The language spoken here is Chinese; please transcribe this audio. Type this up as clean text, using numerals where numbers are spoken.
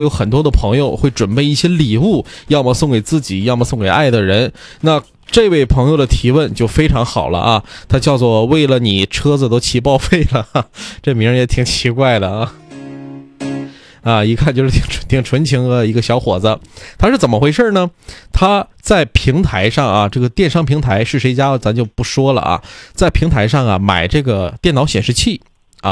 有很多的朋友会准备一些礼物，要么送给自己，要么送给爱的人。那这位朋友的提问就非常好了啊，他叫做为了你车子都骑报废了，这名也挺奇怪的啊，一看就是挺纯情的一个小伙子。他是怎么回事呢？他在平台上啊，这个电商平台是谁家咱就不说了啊，在平台上啊买这个电脑显示器